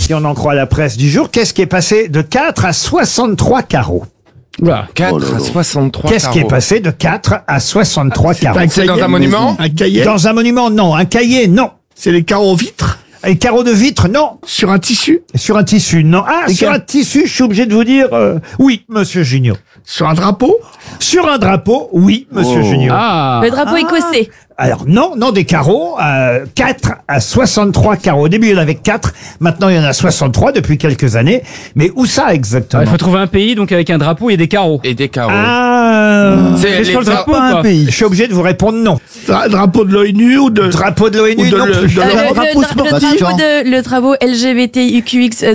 si on en croit la presse du jour. Qu'est-ce qui est passé de 4 à 63 carreaux? 4 à 63 Qu'est-ce qui est passé de 4 à 63 carreaux? C'est dans un monument? Un cahier? Dans un monument, non. Un cahier, non. C'est les carreaux vitres? Les carreaux de vitre, non. Sur un tissu? Sur un tissu, non. Ah, sur un tissu, je suis obligé de vous dire oui, monsieur Junio. Sur un drapeau? Sur un drapeau, oui, monsieur Junio. Le drapeau écossais. Alors non, des carreaux, 4 à 63 carreaux. Au début, il y en avait 4, maintenant il y en a 63 depuis quelques années. Mais où ça exactement? Il faut trouver un pays donc avec un drapeau et des carreaux. Et des carreaux. C'est sur le drapeau Pas un quoi. pays. Je suis obligé de vous répondre non. Drapeau de l'ONU ou de... Drapeau de l'ONU, non plus. Le drapeau LGBTQXWYZ.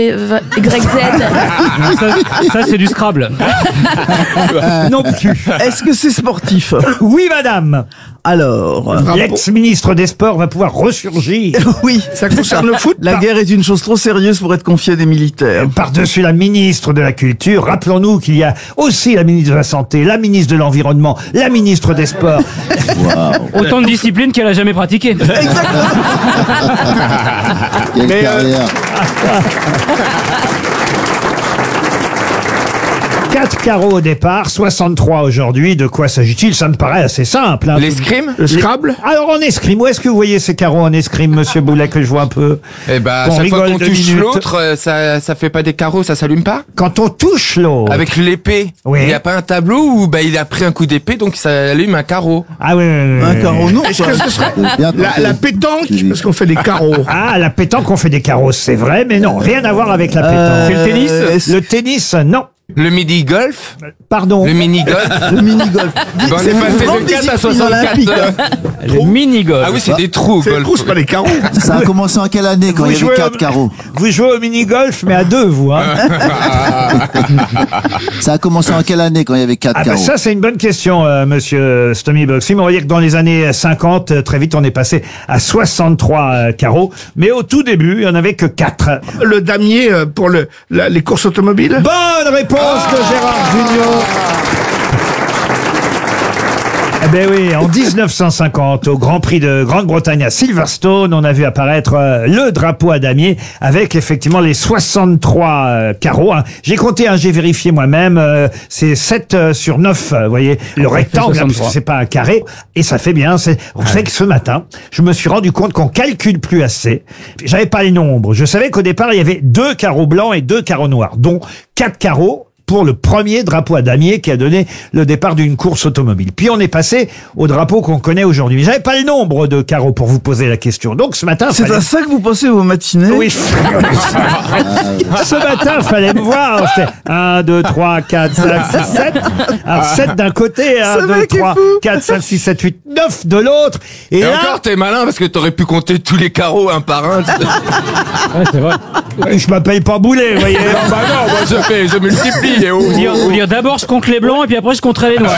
Ça c'est du Scrabble. Non plus. Est-ce que c'est sportif? Oui, madame. Alors, L'ex-ministre des Sports va pouvoir ressurgir. oui. Ça concerne le foot? La guerre est une chose trop sérieuse pour être confiée à des militaires. Par-dessus la ministre de la Culture, rappelons-nous qu'il y a aussi la ministre de la Santé, la ministre de l'Environnement, la ministre des Sports. Autant de disciplines qu'elle a jamais pratiquées. Quelle carrière. 4 carreaux au départ, 63 aujourd'hui. De quoi s'agit-il? Ça me paraît assez simple. Hein. L'escrime? Le Scrabble? Alors en escrime, où est-ce que vous voyez ces carreaux en escrime, monsieur Boulet, que je vois un peu? Eh ben, Qu'on chaque fois rigole qu'on 2 touche minutes. l'autre, ça fait pas des carreaux, ça s'allume pas? Quand on touche l'eau. Avec l'épée. Oui. Il y a pas un tableau où, il a pris un coup d'épée, donc ça allume un carreau. Ah oui. Un carreau, non. Est-ce que ce serait Bien la tenté. pétanque? Parce qu'on fait des carreaux. Ah, la pétanque, on fait des carreaux, c'est vrai, mais non, rien à voir avec la pétanque. C'est le tennis? Le tennis, non. Le midi-golf? Pardon. Le mini-golf? Le mini-golf. On est passé de 4 à 64. Le mini-golf. Ah oui, c'est des trous au C'est les golf. trous, c'est pas les carreaux. Ça a commencé en quelle année quand Vous il y avait jouez 4 carreaux? Vous jouez au mini-golf, mais à 2, vous, hein. Ça a commencé en quelle année quand il y avait 4 Ah carreaux? ça c'est une bonne question, monsieur Stomy Boxing. On va dire que dans les années 50, très vite on est passé à 63 carreaux, mais au tout début il y en avait que 4. Le damier pour les courses automobiles? Bonne réponse de Gérard Junior. Eh ben oui, en 1950, au Grand Prix de Grande-Bretagne à Silverstone, on a vu apparaître le drapeau à damier avec effectivement les 63 carreaux. Hein. J'ai compté, j'ai vérifié moi-même, c'est 7 sur 9, vous voyez, le rectangle, hein, parce que c'est pas un carré, et ça fait bien. Vous savez que ce matin, je me suis rendu compte qu'on calcule plus assez. J'avais pas le nombre. Je savais qu'au départ, il y avait 2 carreaux blancs et 2 carreaux noirs, dont 4 carreaux pour le premier drapeau à damier qui a donné le départ d'une course automobile. Puis on est passé au drapeau qu'on connaît aujourd'hui. J'avais pas le nombre de carreaux pour vous poser la question. Donc ce matin, C'est à ça que vous passez vos matinées? oui. Ce matin, fallait me voir. C'était 1, 2, 3, 4, 5, 6, 7. Alors 7 d'un côté, 1, Ce 2, mec est 3, fou. 4, 5, 6, 7, 8, 9 de l'autre. Et Et là, encore, t'es malin parce que t'aurais pu compter tous les carreaux un par un. Ouais, c'est vrai. je m'appelle pas Boulet, vous voyez. Bah non, moi je multiplie. Ou dire d'abord je compte les blancs et puis après je compterai les noirs.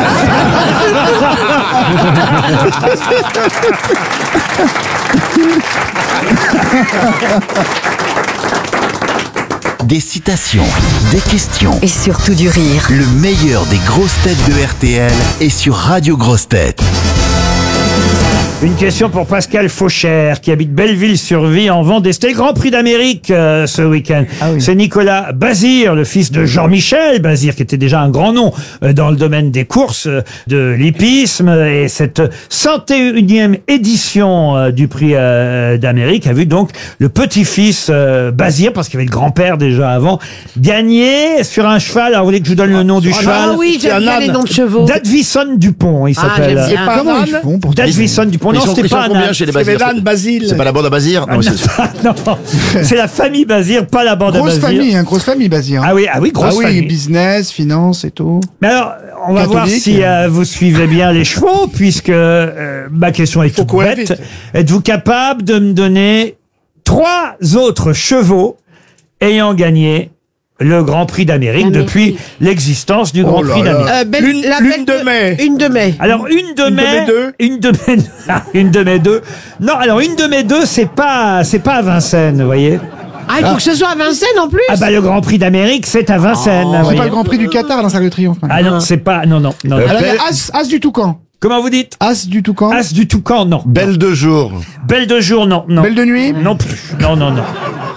Des citations, des questions. Et surtout du rire. Le meilleur des grosses têtes de RTL est sur Radio Grosses Têtes. Une question pour Pascal Fauchère, qui habite Belleville-sur-Vie en Vendée. C'était le Grand Prix d'Amérique ce week-end. C'est Nicolas Bazir, le fils de Jean-Michel Bazir, qui était déjà un grand nom dans le domaine des courses de l'hippisme. Et cette 101e édition du Prix d'Amérique a vu donc le petit-fils Bazir, parce qu'il y avait le grand-père déjà avant, gagner sur un cheval. Alors, vous voulez que je vous donne le nom du cheval? Ah oui, j'aime bien les noms de chevaux. Dadvison Dupont, il s'appelle. j'aime bien. Comment ils font pour Dadvison Dupont. Non, c'était pas un âne. chez les C'est l'âne Basile. C'est pas la bande à Bazir? Non, Non, c'est la famille Bazir, pas la bande à Grosse Bazir. famille, grosse famille, Bazir. Ah oui, grosse famille. Business, finance et tout. Mais alors, on va voir Catholique. si vous suivez bien les chevaux, puisque ma question est toute courir bête. vite. Êtes-vous capable de me donner 3 autres chevaux ayant gagné le Grand Prix d'Amérique depuis l'existence du Grand Prix d'Amérique? Lune de mai. Une de mai. Alors, une de mai deux. une de mai 2. Non, alors une de mai 2, c'est pas à Vincennes, vous voyez. Ah, il faut que ce soit à Vincennes en plus. Ah bah le Grand Prix d'Amérique, c'est à Vincennes. vous C'est voyez. pas le Grand Prix du Qatar dans Salle de Triomphe. Ah non, c'est pas. Non. Alors, il y a As du Toucan. Comment vous dites? As du Toucan. As du Toucan, non. Belle de jour. Belle de jour, non. Belle de nuit. Non plus. Non.